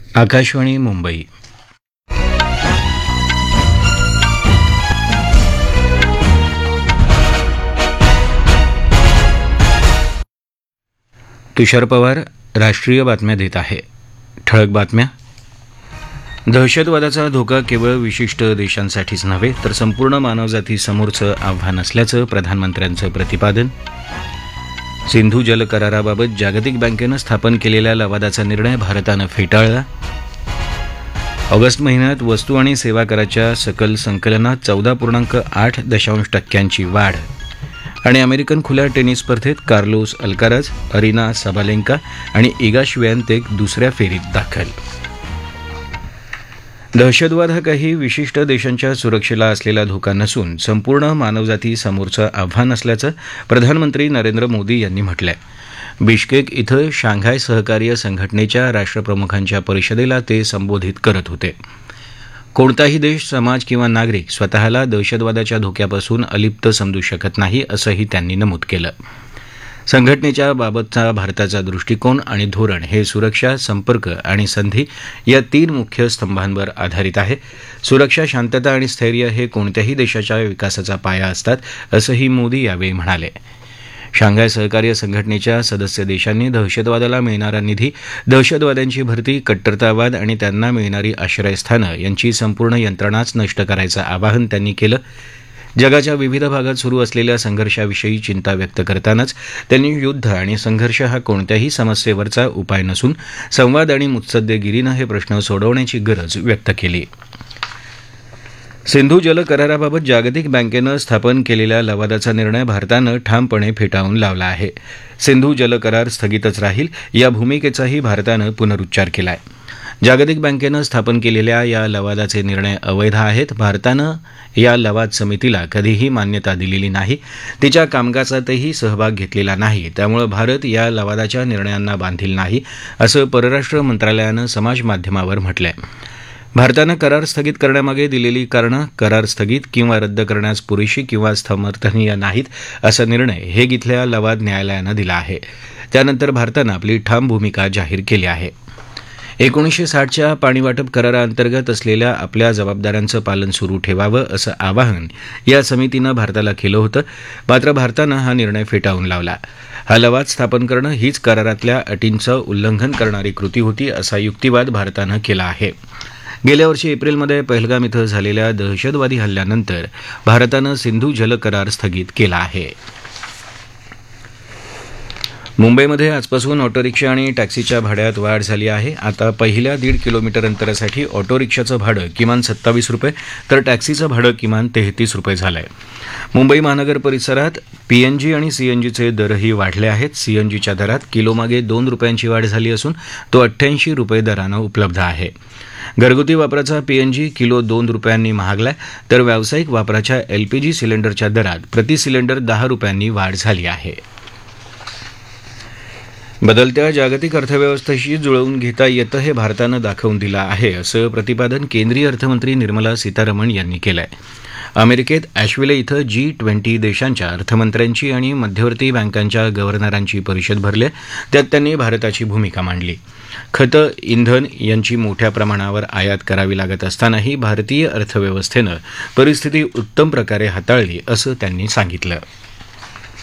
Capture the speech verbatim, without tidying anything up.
आकाशवाणी मुंबई. तुषार पवार राष्ट्रीय बातम्या देत आहे. ठळक बातम्या. दहशतवादाचा धोका केवळ विशिष्ट देशांसाठीच नव्हे तर संपूर्ण मानवजातीसमोरचं आव्हान असल्याचं प्रधानमंत्र्यांचं प्रतिपादन. सिंधू जल कराराबाबत जागतिक बँकेनं स्थापन केलेल्या लवादाचा निर्णय भारतानं फेटाळला. ऑगस्ट महिन्यात वस्तू आणि सेवा कराच्या सकल संकलनात चौदा पूर्णांक आठ दशांश टक्क्यांची वाढ. आणि अमेरिकन खुल्या टेनिस स्पर्धेत कार्लोस अल्काराज, अरिना सबालेंका आणि इगा श्वेअंतेक दुसऱ्या फेरीत दाखल. दहशतवाद हा काही विशिष्ट देशांच्या सुरक्षेला असलेला धोका नसून संपूर्ण मानवजाती समोरचं आव्हान असल्याचं प्रधानमंत्री नरेंद्र मोदी यांनी म्हटलंय. बिश्केक इथं शांघाय सहकार्य संघटनेच्या राष्ट्रप्रमुखांच्या परिषदेला ते संबोधित करत होते. कोणताही देश, समाज किंवा नागरिक स्वतःला दहशतवादाच्या धोक्यापासून अलिप्त समजू शकत नाही असंही त्यांनी नमूद केलं. संघटनेच्या बाबतचा भारताचा दृष्टिकोन आणि धोरण हे सुरक्षा, संपर्क आणि संधी या तीन मुख्य स्तंभांवर आधारित आहे. सुरक्षा, शांतता आणि स्थैर्य हे कोणत्याही देशाच्या विकासाचा पाया असतात असंही मोदी यावेळी म्हणाले. शांघाय सहकार्य संघटनेच्या सदस्य देशांनी दहशतवादाला मिळणारा निधी, दहशतवाद्यांची भरती, कट्टरतावाद आणि त्यांना मिळणारी आश्रयस्थानं यांची संपूर्ण यंत्रणाच नष्ट करायचं आवाहन त्यांनी केलं. जगाच्या विविध भागात सुरू असलेल्या संघर्षाविषयी चिंता व्यक्त करतानाच त्यांनी युद्ध आणि संघर्ष हा कोणत्याही समस्येवरचा उपाय नसून संवाद आणि मुत्सद्देगिरीनं हे प्रश्न सोडवण्याची गरज व्यक्त केली. सिंधू जल कराराबाबत जागतिक बँकेनं स्थापन केलेल्या लवादाचा निर्णय भारतानं ठामपणे फेटाळून लावला आहे. सिंधू जल करार स्थगितच राहील या भूमिकेचाही भारतानं पुनरुच्चार केला आहे. जागतिक बँकेनं स्थापन केलेल्या या लवादाचे निर्णय अवैध आहेत. भारतानं या लवाद समितीला कधीही मान्यता दिलेली नाही, तिच्या कामकाजातही सहभाग घेतलेला नाही. त्यामुळे भारत या लवादाच्या निर्णयांना बांधील नाही असं परराष्ट्र मंत्रालयानं समाजमाध्यमावर म्हटलंय. भारतानं करार स्थगित करण्यामागे दिलेली कारणं करार स्थगित किंवा रद्द करण्यास पुरेशी किंवा समर्थनीय नाहीत असा निर्णय हेग इथल्या लवाद न्यायालयानं दिला आहे. त्यानंतर भारतानं आपली ठाम भूमिका जाहीर केली आहे. एकोणीसशे साठच्या पाणीवाटप कराराअंतर्गत असलेल्या आपल्या जबाबदाऱ्यांचं पालन सुरू ठेवावं असं आवाहन या समितीनं भारताला केलं होतं. मात्र भारतानं हा निर्णय फेटाळून लावला. हा लवाद स्थापन करणं हीच करारातल्या अटींचं उल्लंघन करणारी कृती होती असा युक्तिवाद भारतानं केला आहे. गेल्या वर्षी एप्रिलमध्ये पहलगाम इथं झालेल्या दहशतवादी हल्ल्यानंतर भारतानं सिंधू जल करार स्थगित केला आहे. मुंबईमध्ये आजपासून ऑटो रिक्षा आणि टॅक्सीच्या भाड्यात वाढ झाली आहे. आता पहिल्या दीड किलोमीटर अंतरासाठी ऑटो रिक्षाचं भाडं किमान सत्तावीस रुपये तर टॅक्सीचं भाडं किमान तेहतीस रुपये झालं आहे. मुंबई महानगर परिसरात पीएनजी आणि सीएनजीचे दरही वाढले आहेत. सीएनजीच्या दरात किलोमागे दोन रुपयांची वाढ झाली असून तो अठ्ठ्याऐंशी रुपये दरानं उपलब्ध आहे. घरगुती वापराचा पीएनजी किलो दोन रुपयांनी महागलाय तर व्यावसायिक वापराच्या एलपीजी सिलेंडरच्या दरात प्रति सिलेंडर दहा रुपयांनी वाढ झाली आहे. बदलत्या जागतिक अर्थव्यवस्थेशी जुळवून घेता येतं हे भारतानं दाखवून दिलं आहे असं प्रतिपादन केंद्रीय अर्थमंत्री निर्मला सीतारमण यांनी केलं आहे. अमेरिकेत ॲशविले इथं जी ट्वेंटी देशांच्या अर्थमंत्र्यांची आणि मध्यवर्ती बँकांच्या गव्हर्नरांची परिषद भरली. त्यात त्यांनी भारताची भूमिका मांडली. खतं, इंधन यांची मोठ्या प्रमाणावर आयात करावी लागत असतानाही भारतीय अर्थव्यवस्थेनं परिस्थिती उत्तम प्रकारे हाताळली असं त्यांनी सांगितलं.